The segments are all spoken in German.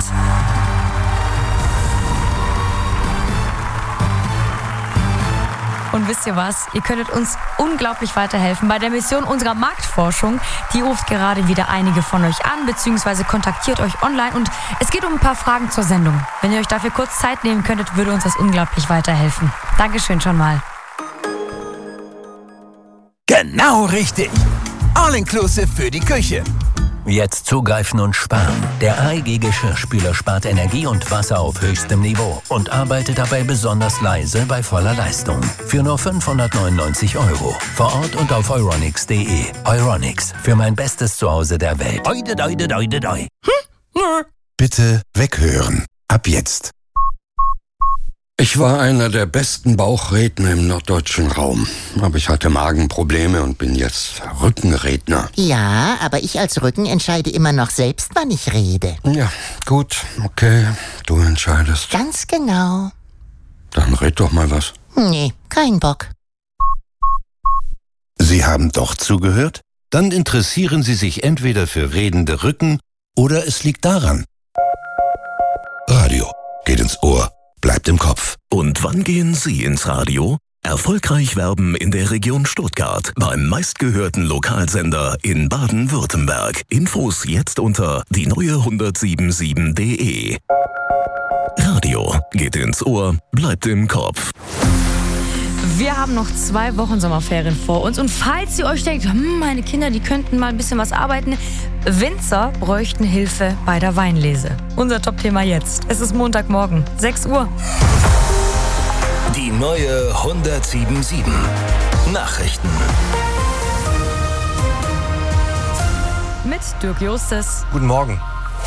Und wisst ihr was? Ihr könntet uns unglaublich weiterhelfen bei der Mission unserer Marktforschung. Die ruft gerade wieder einige von euch an, beziehungsweise kontaktiert euch online. Und es geht um ein paar Fragen zur Sendung. Wenn ihr euch dafür kurz Zeit nehmen könntet, würde uns das unglaublich weiterhelfen. Dankeschön schon mal. Genau richtig. All-inclusive für die Küche. Jetzt zugreifen und sparen. Der AEG Geschirrspüler spart Energie und Wasser auf höchstem Niveau und arbeitet dabei besonders leise bei voller Leistung. Für nur 599 €. Vor Ort und auf euronics.de. Euronics, für mein bestes Zuhause der Welt. Bitte weghören. Ab jetzt. Ich war einer der besten Bauchredner im norddeutschen Raum. Aber ich hatte Magenprobleme und bin jetzt Rückenredner. Ja, aber ich als Rücken entscheide immer noch selbst, wann ich rede. Ja, gut, okay, du entscheidest. Ganz genau. Dann red doch mal was. Nee, kein Bock. Sie haben doch zugehört? Dann interessieren Sie sich entweder für redende Rücken oder es liegt daran. Radio geht ins Ohr. Bleibt im Kopf. Und wann gehen Sie ins Radio? Erfolgreich werben in der Region Stuttgart beim meistgehörten Lokalsender in Baden-Württemberg. Infos jetzt unter die neue1077.de. Radio geht ins Ohr, bleibt im Kopf. Wir haben noch 2 Wochen Sommerferien vor uns. Und falls ihr euch denkt, meine Kinder, die könnten mal ein bisschen was arbeiten, Winzer bräuchten Hilfe bei der Weinlese. Unser Top-Thema jetzt. Es ist Montagmorgen, 6 Uhr. Die neue 1077. Nachrichten. Mit Dirk Justes. Guten Morgen.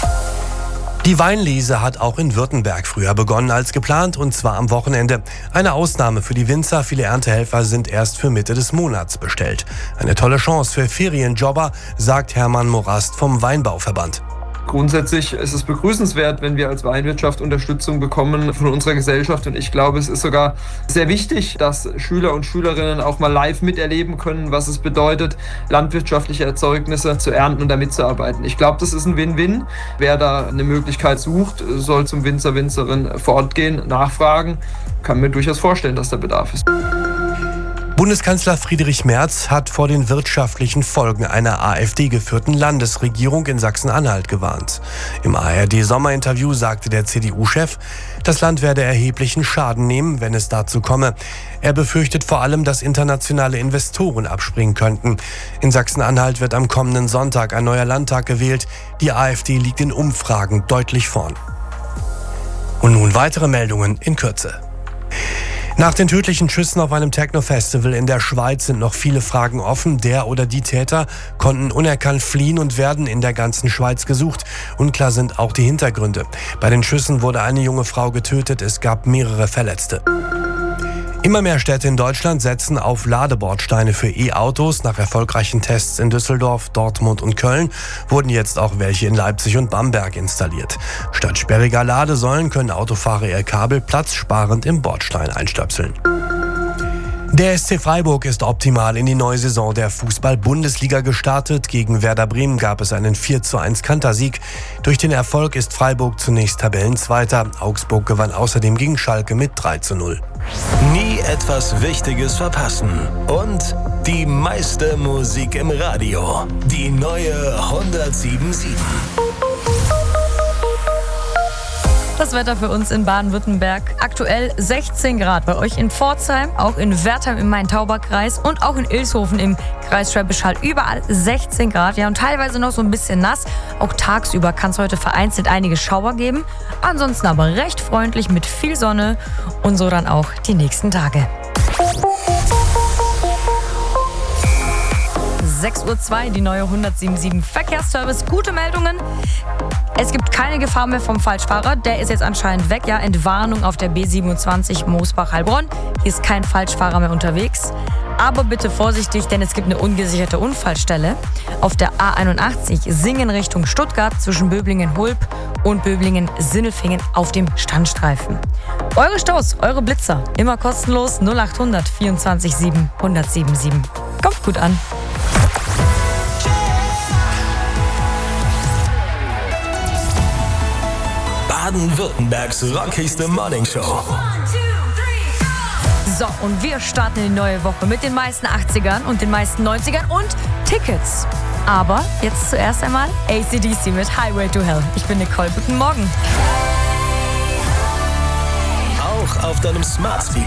Die Weinlese hat auch in Württemberg früher begonnen als geplant, und zwar am Wochenende. Eine Ausnahme für die Winzer, viele Erntehelfer sind erst für Mitte des Monats bestellt. Eine tolle Chance für Ferienjobber, sagt Hermann Morast vom Weinbauverband. Grundsätzlich ist es begrüßenswert, wenn wir als Weinwirtschaft Unterstützung bekommen von unserer Gesellschaft. Und ich glaube, es ist sogar sehr wichtig, dass Schüler und Schülerinnen auch mal live miterleben können, was es bedeutet, landwirtschaftliche Erzeugnisse zu ernten und da mitzuarbeiten. Ich glaube, das ist ein Win-Win. Wer da eine Möglichkeit sucht, soll zum Winzer, Winzerin vor Ort gehen, nachfragen. Kann mir durchaus vorstellen, dass der Bedarf ist. Bundeskanzler Friedrich Merz hat vor den wirtschaftlichen Folgen einer AfD-geführten Landesregierung in Sachsen-Anhalt gewarnt. Im ARD-Sommerinterview sagte der CDU-Chef, das Land werde erheblichen Schaden nehmen, wenn es dazu komme. Er befürchtet vor allem, dass internationale Investoren abspringen könnten. In Sachsen-Anhalt wird am kommenden Sonntag ein neuer Landtag gewählt. Die AfD liegt in Umfragen deutlich vorn. Und nun weitere Meldungen in Kürze. Nach den tödlichen Schüssen auf einem Techno-Festival in der Schweiz sind noch viele Fragen offen. Der oder die Täter konnten unerkannt fliehen und werden in der ganzen Schweiz gesucht. Unklar sind auch die Hintergründe. Bei den Schüssen wurde eine junge Frau getötet, es gab mehrere Verletzte. Immer mehr Städte in Deutschland setzen auf Ladebordsteine für E-Autos. Nach erfolgreichen Tests in Düsseldorf, Dortmund und Köln wurden jetzt auch welche in Leipzig und Bamberg installiert. Statt sperriger Ladesäulen können Autofahrer ihr Kabel platzsparend im Bordstein einstöpseln. Der SC Freiburg ist optimal in die neue Saison der Fußball-Bundesliga gestartet. Gegen Werder Bremen gab es einen 4:1 Kantersieg. Durch den Erfolg ist Freiburg zunächst Tabellenzweiter. Augsburg gewann außerdem gegen Schalke mit 3:0. Nie etwas Wichtiges verpassen. Und die meiste Musik im Radio. Die neue 1077. Das Wetter für uns in Baden-Württemberg. Aktuell 16 Grad bei euch in Pforzheim, auch in Wertheim im Main-Tauber-Kreis und auch in Ilshofen im Kreis Schwäbisch Hall. Überall 16 Grad, ja, und teilweise noch so ein bisschen nass. Auch tagsüber kann es heute vereinzelt einige Schauer geben. Ansonsten aber recht freundlich mit viel Sonne und so dann auch die nächsten Tage. 6:02 Uhr, die neue 1077 Verkehrsservice. Gute Meldungen. Es gibt keine Gefahr mehr vom Falschfahrer. Der ist jetzt anscheinend weg. Ja, Entwarnung auf der B27 Moosbach-Heilbronn. Hier ist kein Falschfahrer mehr unterwegs. Aber bitte vorsichtig, denn es gibt eine ungesicherte Unfallstelle auf der A81 Singen Richtung Stuttgart zwischen Böblingen-Hulb und Böblingen-Sindelfingen auf dem Standstreifen. Eure Staus, eure Blitzer, immer kostenlos 0800 24 7 1077. Kommt gut an. Baden-Württembergs rockigste Morningshow. So, und wir starten die neue Woche mit den meisten 80ern und den meisten 90ern und Tickets. Aber jetzt zuerst einmal AC/DC mit Highway to Hell. Ich bin Nicole, guten Morgen. Auch auf deinem Smart Speaker